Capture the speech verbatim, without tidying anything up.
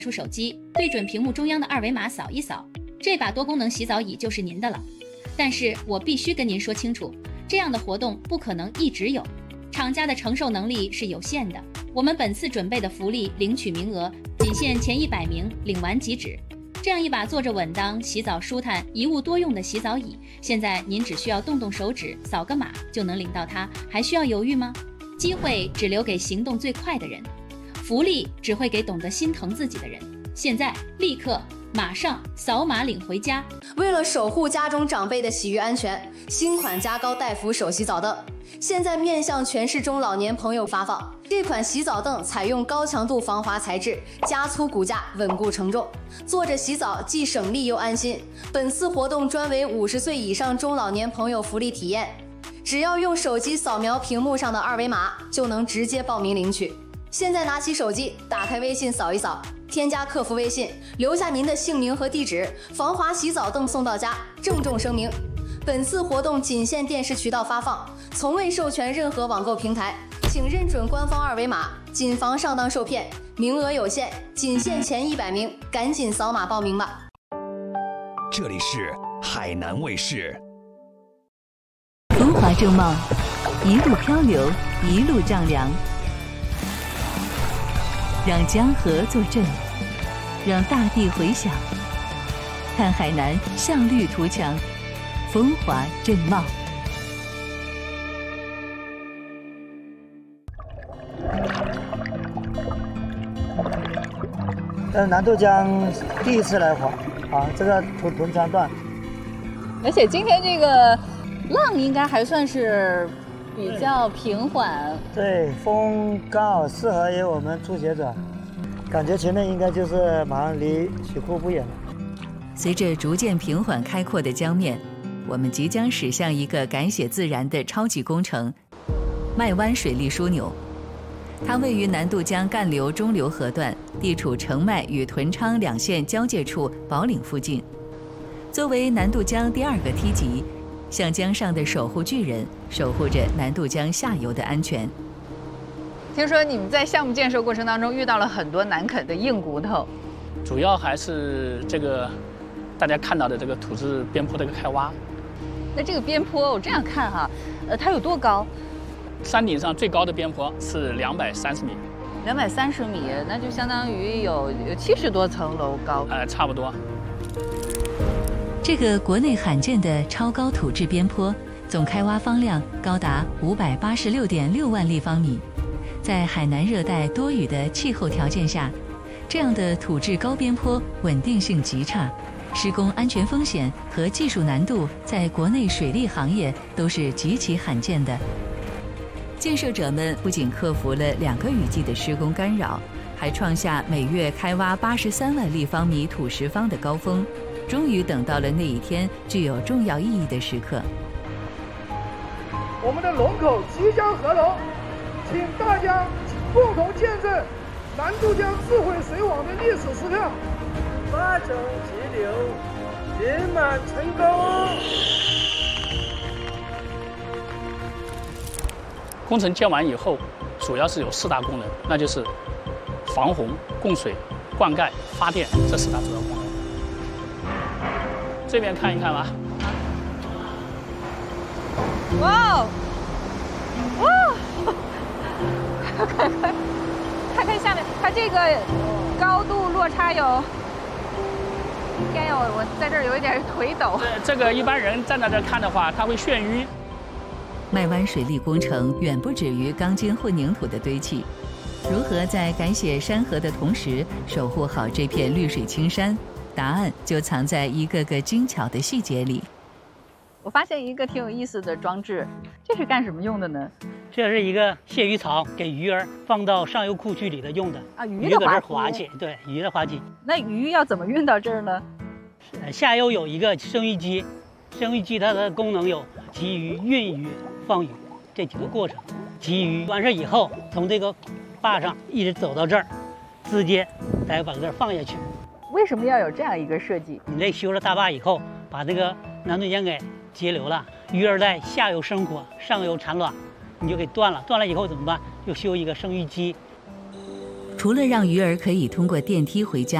出手机，对准屏幕中央的二维码扫一扫，这把多功能洗澡椅就是您的了。但是我必须跟您说清楚，这样的活动不可能一直有，厂家的承受能力是有限的。我们本次准备的福利领取名额仅限前一百名，领完即止。这样一把坐着稳当、洗澡舒坦、一物多用的洗澡椅，现在您只需要动动手指，扫个码就能领到它，还需要犹豫吗？机会只留给行动最快的人，福利只会给懂得心疼自己的人。现在立刻马上扫码领回家。 为了守护家中长辈的洗浴安全，新款加高带扶手洗澡凳现在面向全市中老年朋友发放。这款洗澡凳采用高强度防滑材质，加粗骨架，稳固承重，坐着洗澡既省力又安心。本次活动专为五十岁以上中老年朋友福利体验，只要用手机扫描屏幕上的二维码，就能直接报名领取。现在拿起手机，打开微信扫一扫，添加客服微信，留下您的姓名和地址，防滑洗澡凳送到家。郑重声明，本次活动仅限电视渠道发放，从未授权任何网购平台，请认准官方二维码，谨防上当受骗。名额有限，仅限前一百名，赶紧扫码报名吧。 这里是海南卫视。 风华正茂，一路漂流，一路丈量。让江河作证，让大地回响。看海南向绿图强，风华正茂。 呃，南渡江第一次来滑啊，这个屯屯川段， 而且今天这个浪应该还算是比较平缓， 对，风刚好适合于我们初学者，感觉前面应该就是马上离水库不远了。 随着逐渐平缓开阔的江面，我们即将驶向一个改写自然的超级工程——麦湾水利枢纽。它位于南渡江干流中流河段，地处澄迈与屯昌两县交界处宝岭附近。作为南渡江第二个梯级，像江上的守护巨人，守护着南渡江下游的安全。 听说你们在项目建设过程当中遇到了很多难啃的硬骨头， 主要还是这个大家看到的这个土质边坡的一个开挖。 那这个边坡我这样看哈，呃，它有多高？ 山顶上最高的边坡是两百三十米， 两百三十米，那就相当于有有七十多层楼高。 呃，差不多。 这个国内罕见的超高土质边坡，总开挖方量高达五百八十六点六万立方米。在海南热带多雨的气候条件下，这样的土质高边坡稳定性极差，施工安全风险和技术难度在国内水利行业都是极其罕见的。建设者们不仅克服了两个雨季的施工干扰，还创下每月开挖八十三万立方米土石方的高峰，终于等到了那一天具有重要意义的时刻。 我们的龙口即将合龙，请大家共同见证南渡江智慧水网的历史时刻，发展急流，圆满成功。 工程建完以后，主要是有四大功能，那就是防洪、供水、灌溉、发电这四大主要功能。这边看一看吧。 哇哦！哇！看看看看下面，它这个高度落差有，应该有，我在这儿有一点腿抖。 这个一般人站在这看的话，他会眩晕。 麦湾水利工程远不止于钢筋混凝土的堆砌，如何在改写山河的同时守护好这片绿水青山？答案就藏在一个个精巧的细节里。 我发现一个挺有意思的装置，这是干什么用的呢？ 这是一个泄鱼槽，给鱼儿放到上游库区里的用的。啊， 鱼的滑梯。 滑稽，对，鱼的滑稽。 那鱼要怎么运到这儿呢？ 下游有一个生育机，生育机它的功能有集鱼、运鱼、放鱼这几个过程。集鱼完事以后，从这个坝上一直走到这儿，直接再往这儿放下去。 为什么要有这样一个设计？ 你这修了大坝以后，把这个南渡江给截流了，鱼儿在下游生活，上游产卵，你就给断了。断了以后怎么办？就修一个生育机。 除了让鱼儿可以通过电梯回家，